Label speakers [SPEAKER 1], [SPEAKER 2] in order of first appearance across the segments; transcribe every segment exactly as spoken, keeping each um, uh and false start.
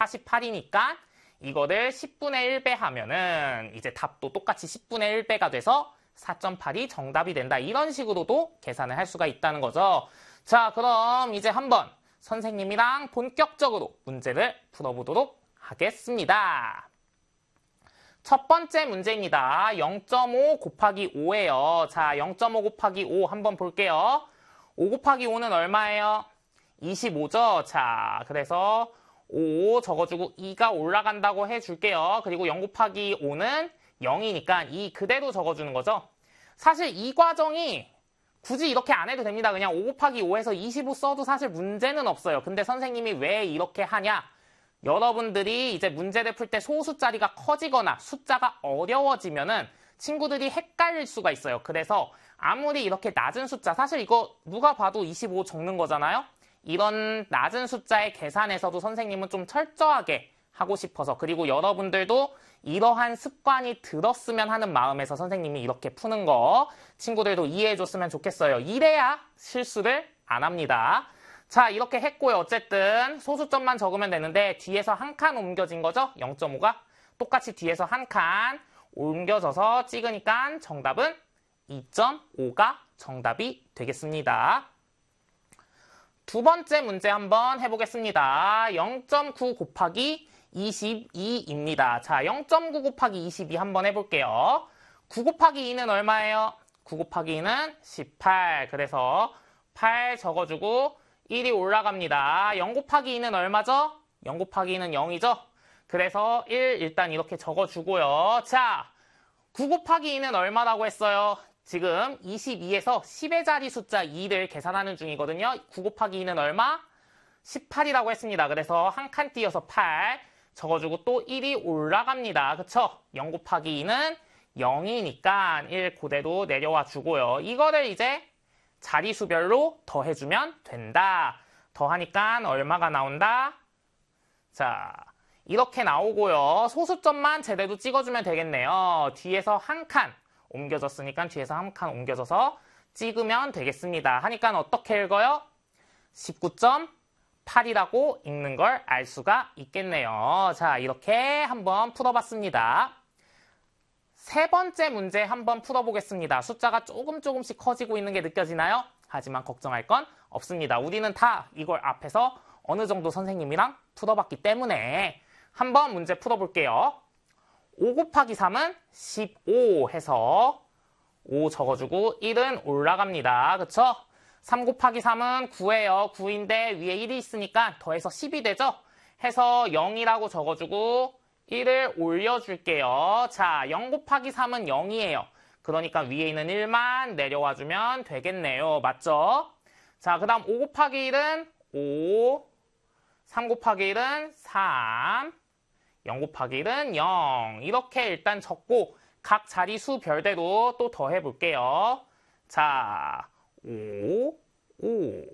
[SPEAKER 1] 사십팔이니까 이거를 십분의 일 배 하면은 이제 답도 똑같이 십분의 일 배가 돼서 사 점 팔이 정답이 된다. 이런 식으로도 계산을 할 수가 있다는 거죠. 자, 그럼 이제 한번 선생님이랑 본격적으로 문제를 풀어보도록 하겠습니다. 첫 번째 문제입니다. 영 점 오 곱하기 오예요. 자, 영 점 오 곱하기 오 한번 볼게요. 오 곱하기 오는 얼마예요? 이십오죠. 자, 그래서 오 적어주고 이가 올라간다고 해줄게요. 그리고 영 곱하기 오는 영이니까 이 그대로 적어주는 거죠. 사실 이 과정이 굳이 이렇게 안 해도 됩니다. 그냥 오 곱하기 오에서 이십오 써도 사실 문제는 없어요. 근데 선생님이 왜 이렇게 하냐? 여러분들이 이제 문제를 풀 때 소수자리가 커지거나 숫자가 어려워지면은 친구들이 헷갈릴 수가 있어요. 그래서 아무리 이렇게 낮은 숫자, 사실 이거 누가 봐도 이십오 적는 거잖아요? 이런 낮은 숫자의 계산에서도 선생님은 좀 철저하게 하고 싶어서, 그리고 여러분들도 이러한 습관이 들었으면 하는 마음에서 선생님이 이렇게 푸는 거 친구들도 이해해줬으면 좋겠어요. 이래야 실수를 안 합니다. 자, 이렇게 했고요. 어쨌든 소수점만 적으면 되는데 뒤에서 한 칸 옮겨진 거죠? 영 점 오가 똑같이 뒤에서 한 칸 옮겨져서 찍으니까 정답은 이 점 오가 정답이 되겠습니다. 두 번째 문제 한번 해보겠습니다. 영 점 구 곱하기 이십이입니다. 자, 영 점 구 곱하기 이십이 한번 해볼게요. 구 곱하기 이는 얼마예요? 구 곱하기 이는 십팔. 그래서 팔 적어주고 일이 올라갑니다. 영 곱하기 이는 얼마죠? 영 곱하기 이는 영이죠? 그래서 일 일단 이렇게 적어주고요. 자, 구 곱하기 이는 얼마라고 했어요? 지금 이십이에서 십의 자리 숫자 이를 계산하는 중이거든요. 구 곱하기 이는 얼마? 십팔이라고 했습니다. 그래서 한 칸 띄어서 팔 적어주고 또 일이 올라갑니다. 그쵸? 영 곱하기 이는 영이니까 일 그대로 내려와 주고요. 이거를 이제 자리수별로 더해주면 된다. 더하니까 얼마가 나온다? 자, 이렇게 나오고요. 소수점만 제대로 찍어주면 되겠네요. 뒤에서 한 칸 옮겨졌으니까 뒤에서 한 칸 옮겨져서 찍으면 되겠습니다. 하니까 어떻게 읽어요? 십구 점 팔이라고 읽는 걸 알 수가 있겠네요. 자, 이렇게 한번 풀어봤습니다. 세 번째 문제 한번 풀어보겠습니다. 숫자가 조금 조금씩 커지고 있는 게 느껴지나요? 하지만 걱정할 건 없습니다. 우리는 다 이걸 앞에서 어느 정도 선생님이랑 풀어봤기 때문에 한번 문제 풀어볼게요. 오 곱하기 삼은 십오 해서 오 적어주고 일은 올라갑니다. 그쵸? 삼 곱하기 삼은 구예요. 구인데 위에 일이 있으니까 더해서 십이 되죠? 해서 영이라고 적어주고 일을 올려줄게요. 자, 영 곱하기 삼은 영이에요. 그러니까 위에 있는 일만 내려와주면 되겠네요. 맞죠? 자, 그 다음 오 곱하기 일은 오, 삼 곱하기 일은 삼, 영 곱하기 일은 영. 이렇게 일단 적고 각 자리수 별대로 또 더해볼게요. 자, 오, 오,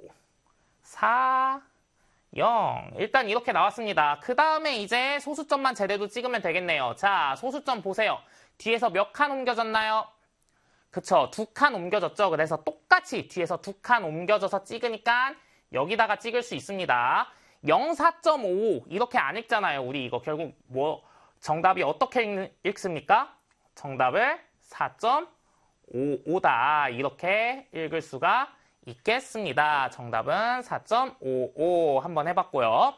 [SPEAKER 1] 사, 영. 일단 이렇게 나왔습니다. 그 다음에 이제 소수점만 제대로 찍으면 되겠네요. 자, 소수점 보세요. 뒤에서 몇 칸 옮겨졌나요? 그쵸, 두 칸 옮겨졌죠. 그래서 똑같이 뒤에서 두 칸 옮겨져서 찍으니까 여기다가 찍을 수 있습니다. 영, 사 점 오오 이렇게 안 읽잖아요. 우리 이거 결국 뭐 정답이 어떻게 읽, 읽습니까? 정답을 사 점 오오다 이렇게 읽을 수가 있겠습니다. 정답은 사 점 오오 한번 해봤고요.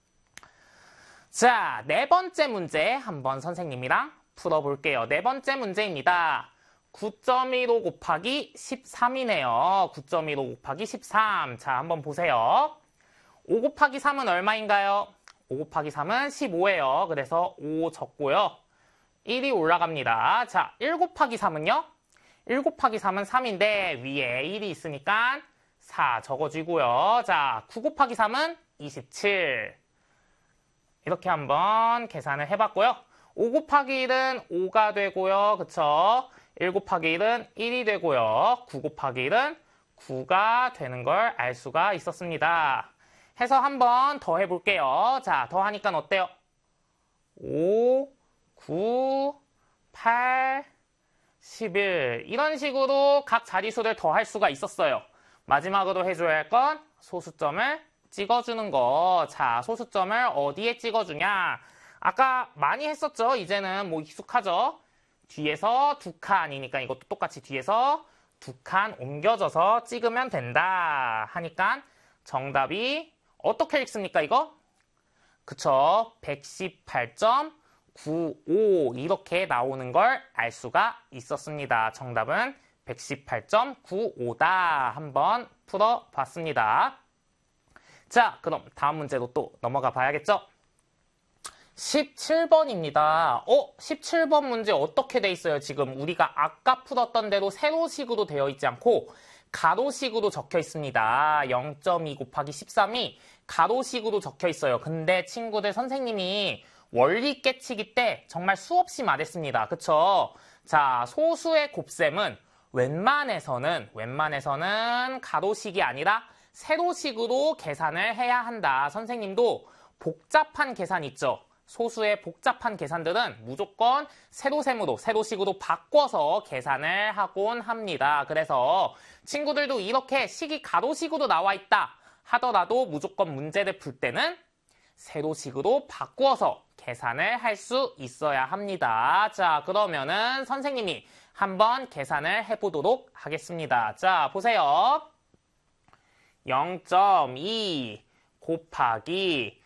[SPEAKER 1] 자, 네 번째 문제 한번 선생님이랑 풀어볼게요. 네 번째 문제입니다. 구 점 일오 곱하기 십삼이네요. 구 점 일오 곱하기 십삼. 자, 한번 보세요. 오 곱하기 삼은 얼마인가요? 오 곱하기 삼은 십오예요. 그래서 오 적고요. 일이 올라갑니다. 자, 일 곱하기 삼은요? 일 곱하기 삼은 삼인데 위에 일이 있으니까 사 적어주고요. 자, 구 곱하기 삼은 이십칠. 이렇게 한번 계산을 해봤고요. 오 곱하기 일은 오가 되고요. 그쵸? 일 곱하기 일은 일이 되고요. 구 곱하기 일은 구가 되는 걸 알 수가 있었습니다. 해서 한번 더 해볼게요. 자, 더하니까 어때요? 오, 구, 팔, 십일. 이런 식으로 각 자리수를 더할 수가 있었어요. 마지막으로 해줘야 할 건 소수점을 찍어주는 거. 자, 소수점을 어디에 찍어주냐? 아까 많이 했었죠? 이제는 뭐 익숙하죠? 뒤에서 두 칸이니까 이것도 똑같이 뒤에서 두 칸 옮겨져서 찍으면 된다 하니까 정답이 어떻게 읽습니까, 이거? 그쵸? 백십팔 점 구오 이렇게 나오는 걸 알 수가 있었습니다. 정답은 백십팔 점 구오다. 한번 풀어봤습니다. 자, 그럼 다음 문제로 또 넘어가 봐야겠죠? 십칠 번입니다. 어? 십칠 번 문제 어떻게 돼 있어요? 지금 우리가 아까 풀었던 대로 세로식으로 되어 있지 않고 가로식으로 적혀 있습니다. 영 점 이 곱하기 십삼이 가로식으로 적혀 있어요. 근데 친구들 선생님이 원리 깨치기 때 정말 수없이 말했습니다. 그쵸? 자, 소수의 곱셈은 웬만해서는 웬만해서는 가로식이 아니라 세로식으로 계산을 해야 한다. 선생님도 복잡한 계산 있죠? 소수의 복잡한 계산들은 무조건 세로셈으로, 세로식으로 바꿔서 계산을 하곤 합니다. 그래서 친구들도 이렇게 식이 가로식으로 나와 있다 하더라도 무조건 문제를 풀 때는 세로식으로 바꾸어서 계산을 할 수 있어야 합니다. 자, 그러면은 선생님이 한번 계산을 해보도록 하겠습니다. 자, 보세요. 영 점 이 곱하기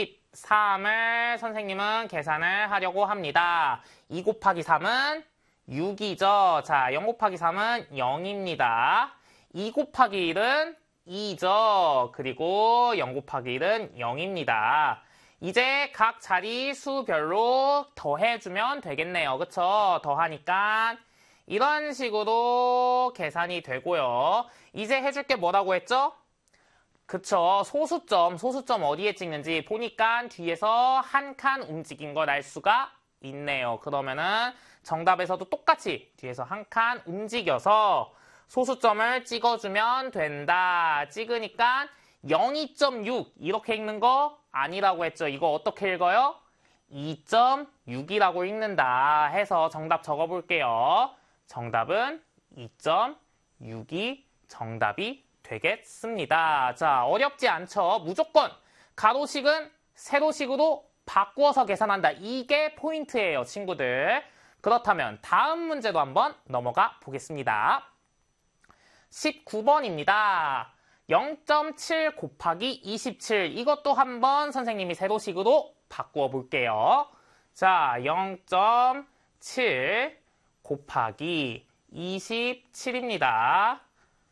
[SPEAKER 1] 십삼을 선생님은 계산을 하려고 합니다. 이 곱하기 삼은 육이죠. 자, 영 곱하기 삼은 영입니다. 이 곱하기 일은 이죠. 그리고 영 곱하기 일은 영입니다. 이제 각 자리 수별로 더해주면 되겠네요. 그쵸? 더하니까 이런 식으로 계산이 되고요. 이제 해줄 게 뭐라고 했죠? 그쵸. 소수점, 소수점 어디에 찍는지 보니까 뒤에서 한 칸 움직인 걸 알 수가 있네요. 그러면은 정답에서도 똑같이 뒤에서 한 칸 움직여서 소수점을 찍어주면 된다. 찍으니까 영이 점 육 이렇게 읽는 거 아니라고 했죠. 이거 어떻게 읽어요? 이 점 육이라고 읽는다 해서 정답 적어볼게요. 정답은 이 점 육이 정답이 되겠습니다. 자, 어렵지 않죠? 무조건 가로식은 세로식으로 바꾸어서 계산한다. 이게 포인트예요, 친구들. 그렇다면 다음 문제도 한번 넘어가 보겠습니다. 십구 번입니다. 영 점 칠 곱하기 이십칠. 이것도 한번 선생님이 세로식으로 바꾸어 볼게요. 자, 영 점 칠 곱하기 이십칠입니다.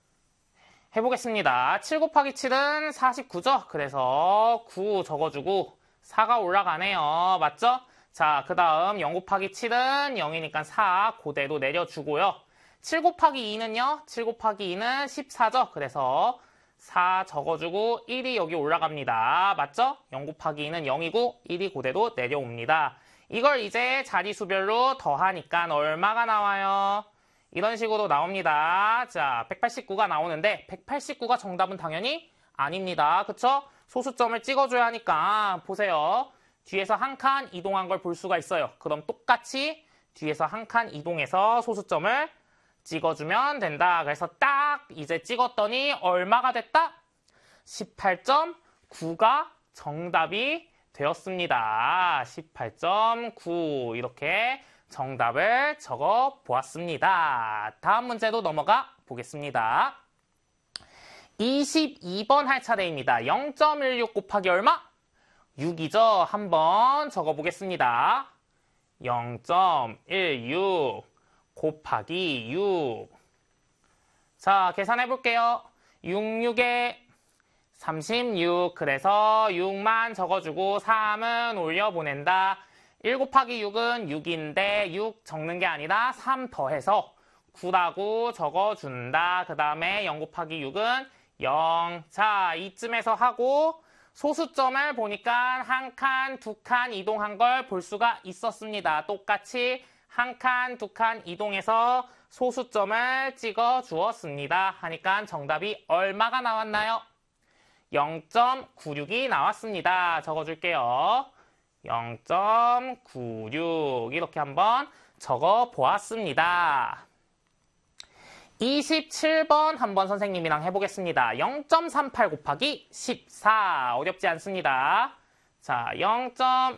[SPEAKER 1] 해보겠습니다. 칠 곱하기 칠은 사십구죠? 그래서 구 적어주고 사가 올라가네요. 맞죠? 자, 그 다음 영 곱하기 칠은 영이니까 사 그대로 내려주고요. 칠 곱하기 이는요? 칠 곱하기 이는 십사죠? 그래서 사 적어주고 일이 여기 올라갑니다. 맞죠? 영 곱하기 이는 영이고 일이 그대로 내려옵니다. 이걸 이제 자리수별로 더하니까 얼마가 나와요? 이런 식으로 나옵니다. 자, 백팔십구가 나오는데 백팔십구가 정답은 당연히 아닙니다. 그쵸? 소수점을 찍어줘야 하니까 보세요. 뒤에서 한 칸 이동한 걸 볼 수가 있어요. 그럼 똑같이 뒤에서 한 칸 이동해서 소수점을 찍어주면 된다. 그래서 딱 이제 찍었더니 얼마가 됐다? 십팔 점 구가 정답이 되었습니다. 십팔 점 구 이렇게 정답을 적어 보았습니다. 다음 문제로 넘어가 보겠습니다. 이십이 번 할 차례입니다. 영 점 일육 곱하기 얼마? 육이죠. 한번 적어 보겠습니다. 영 점 일육 곱하기 육. 자, 계산해 볼게요. 육육에 삼십육. 그래서 육만 적어주고 삼은 올려보낸다. 일 곱하기 육은 육인데 육 적는 게 아니라 삼 더해서 구라고 적어준다. 그 다음에 영 곱하기 육은 영. 자, 이쯤에서 하고 소수점을 보니까 한 칸, 두 칸 이동한 걸 볼 수가 있었습니다. 똑같이 한 칸, 두 칸 이동해서 소수점을 찍어 주었습니다. 하니까 정답이 얼마가 나왔나요? 영 점 구육이 나왔습니다. 적어줄게요. 영 점 구육 이렇게 한번 적어 보았습니다. 이십칠 번 한번 선생님이랑 해보겠습니다. 영 점 삼팔 곱하기 십사. 어렵지 않습니다. 자, 영 점